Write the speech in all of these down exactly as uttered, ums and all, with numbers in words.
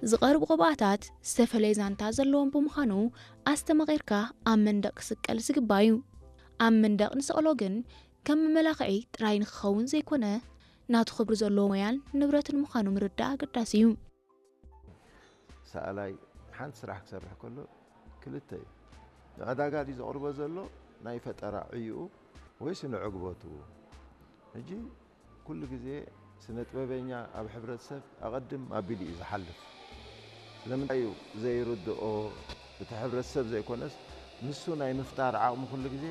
ዝቐርቡ ቅብኣታት ዝተፈለየ ዛንታ ዘለዎም ብምዃኑ ኣስተመቒርካ ኣብ መንደቕ ክስቀል ዝግባእ እዩ። ኣብ መንደቕ ንስቕሎ ግን ከም መመላኽዒ ጥራይ ንክኸውን ዘይኮነ ናቱ ክብሪ ዘለዎ ሞያን ንብረትን ምዃኑ ምርዳእ ኣገዳሲ እዩ። ሰኣላይ ሓንቲ ስራሕ ክሰርሕ ከሎ ክልተ እዩ። ንዕዳጋ ድዩ ዘቕርቦ ዘሎ ናይ ፈጠራ ዕዩኡ ወይስ ንዕግበቱ? ሕጂ ኩሉ ግዜ ስነ ጥበበኛ ኣብ ሕብረተሰብ ኣቐድም ኣቢሉ እዩ ዝሓልፍ። ስለምንታይ እዩ ዘይርድኦ እቲ ሕብረተሰብ ዘይኮነስ ንሱ ናይ ምፍጣር ዓቕሙ ኩሉ ግዜ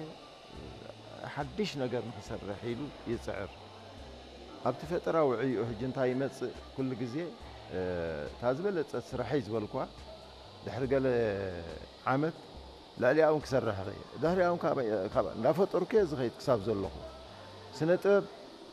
ሓድሽ ነገር ንክሰርሕ ኢሉ ይፅዕር። ኣብቲ ፈጠራዊ ዕዩኡ ሕጂ እንታይ ይመፅእ ኩሉ ግዜ እታ ዝበለፀት ስራሐይ ዝበልኳ ድሕሪ ገለ ዓመት ልዕሊኣ እውን ክሰርሕ ይኽእል ድሕሪኣ እውን እንዳፈጠርኩ ዝኸይድ ክሳብ ዘለኹ ስነ ጥበብ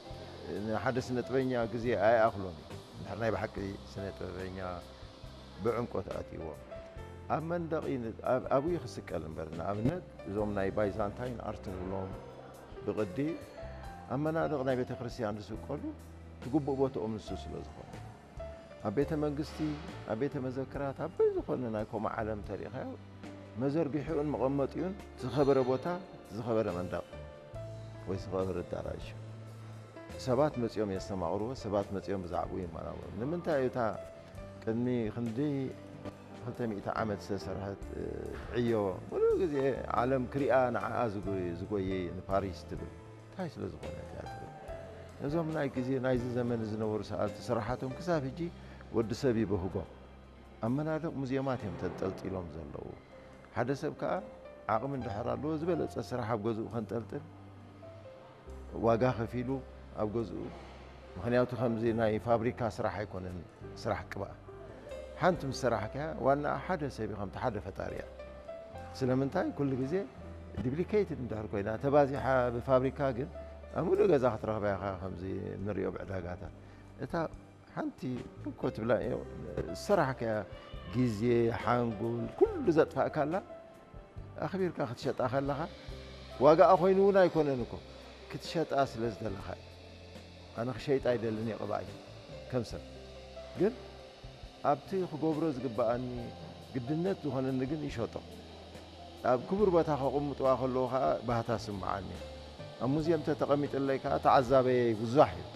ሓደ ስነ ጥበበኛ ግዜ ኣይኣኽሎን ድሕሪ ናይ ብሓቂ ስነ ጥበበኛ ብዕምቆ ተኣትይዎ ኣብ መንደቕ ኣብኡ ክስቀል እምበር ንኣብነት እዞም ናይ ባይዛንታይን ኣርት ንብሎም ብቕዲ ኣብ መናድቕ ናይ ቤተ ክርስቲያን ዝስቀሉ ትግቡእ ቦትኦም ንሱ ስለ ዝኾነ ኣብ ቤተ መንግስቲ ኣብ ቤተ መዘክራት ኣብ ዝኾነ ናይ ከምኡ ዓለም ተሪእኻዮ መዘርጊሑን መቐመጢኡን ዝኸበረ ቦታ ዝኸበረ መንደቕ ወይ ዝኸበረ ኣዳራሽ ሰባት መፂኦም የስተማቕርዎ ሰባት መፂኦም ብዛዕባኡ ይመራመሩ። ንምንታይ እዩ እታ ቅድሚ ክንደይ ክልተ ሚእቲ ዓመት ዝተሰርሐት ዕዮ ሙሉእ ግዜ ዓለም ክሪኣ ንዓኣ ዝጎየ ንፓሪስ ትብል እንታይ ስለ ዝኾነ እያ ትብል። እዞም ናይ ግዜ ናይዚ ዘመን ዝነበሩ ሰዓት ስራሓቶም ክሳብ ሕጂ ወዲ ሰብ ይበህጎም ኣብ መናድቕ ሙዝየማት እዮም ተንጠልጢሎም ዘለዉ። ሓደ ሰብ ከዓ ዓቕሚ እንድሕር ኣለዎ ዝበለፀ ስራሕ ኣብ ገዝኡ ከንጠልጥል ዋጋ ከፊሉ ኣብ ገዝኡ ምክንያቱ ከምዚ ናይ ፋብሪካ ስራሕ ኣይኮነን ስራሕ ቅብኣ ሓንቲ ምስ ስራሕከያ ዋና ሓደ ሰብ ከምቲ ሓደ ፈጣሪ እያ። ስለምንታይ ኩሉ ግዜ ዲፕሊኬትድ እንድሕር ኮይና ተባዚሓ ብፋብሪካ ግን ኣብ ሙሉእ ገዛ ክትረኽባ ኢኻ ከምዚ ንሪኦ ብዕዳጋታት እታ ሓንቲ እኮ ትብላ ስራሕከያ ግዜ ሓንጎል ኩሉ ዘጥፋእካላ ኣኽቢርካ ክትሸጣ ከለኻ ዋጋኣ ኮይኑ እውን ኣይኮነን እኮ ክትሸጣ ስለ ዝደለኻ ኣነ ክሸይጣ ኣይደልን እየ ቅብኣይ ከም ሰብ ግን ኣብቲ ክገብሮ ዝግባኣኒ ግድነት ዝኾነኒ ግን ይሸጦ ኣብ ክቡር ቦታ ከቕምጥዋ ከለዉ ከዓ ባህታ ስምዓኒ ኣብ ሙዝየም ተተቐሚጥለይ ከዓ ተዓዛበየ ብዙሕ እዩ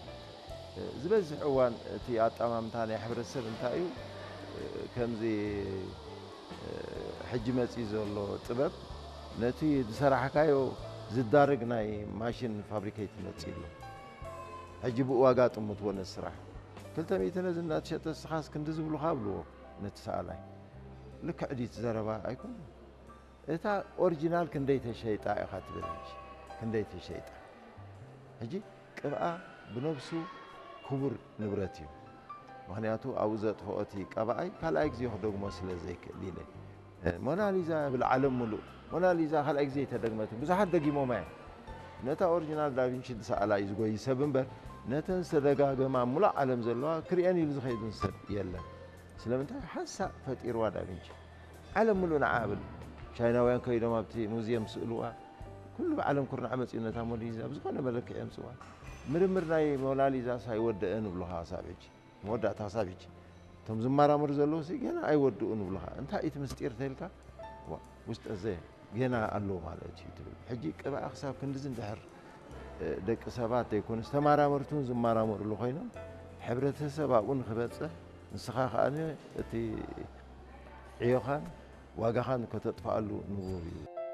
ዝበዝሕ እዋን እቲ ኣጠማምታ ናይ ሕብረተሰብ እንታይ እዩ ከምዚ ሕጂ መፂ ዘሎ ጥበብ ነቲ ዝሰራሕካዮ ዝዳርግ ናይ ማሽን ፋብሪኬት መፂ ኣሎ ሕጂ ብኡ ዋጋ ጥምትዎ ነቲ ስራሕ ክልተ ሚእቲ ነዚ እናትሸጠ ስኻስ ክንዲ ዝብሉካ ብልዎ ነቲ ሰኣላይ ልክዕ ዲት ዘረባ ኣይኮን እታ ኦሪጂናል ክንደይ ተሸይጣ ኢኻ ትብል ክንደይ ተሸይጣ ሕጂ ቅብኣ ብነብሱ ክቡር ንብረት እዩ ምክንያቱ ኣብኡ ዘጥፍኦ እቲ ቀብኣይ ካልኣይ ግዜ ክደግሞ ስለ ዘይክእል ኢለ ሞናሊዛ ብልዓለም ሙሉእ ሞናሊዛ ካልኣይ ግዜ ተደግመት ብዙሓት ደጊሞማ እያ ነታ ኦሪጂናል ዳቪንቺ ዝሰኣላ እዩ ዝጎይ ሰብ እምበር ነተን ዝተደጋገማ ሙሉእ ዓለም ዘለዋ ክሪአን ኢሉ ዝኸይዱን ሰብ የለን። ስለምንታይ ሓሳብ ፈጢርዋ ዳቪንቺ ዓለም ሙሉእ ንዓ ብል ቻይናውያን ከይዶም ኣብቲ ሙዝየም ስእልዋ ኩሉ ብዓለም ኩርናዕ መፂኡ ነታ ሞናሊዛ ብዝኾነ መለክዕ የምፅዋ ምርምር ናይ ሞናሊዛ ሳይወድአ ንብሉኻ ክሳብ ሕጂ መወዳእታ ክሳብ ሕጂ እቶም ዝመራመሩ ዘለዉ ገና ኣይወድኡ ንብሉኻ እንታይ እቲ ምስጢር ተይልካ ውስጠ ዘ ገና ኣሎ ማለት እዩ ትብል ሕጂ ቅብኣ ክሳብ ክንዲዚ እንድሕር ደቂ ሰባት ዘይኮኑ ዝተመራመርቱን ዝመራመሩሉ ኮይኖም ሕብረተሰብ ኣብኡ ንክበፅሕ ንስኻ ከኣነ እቲ ዕዮኻን ዋጋኻን ከተጥፍኣሉ ንቡር እዩ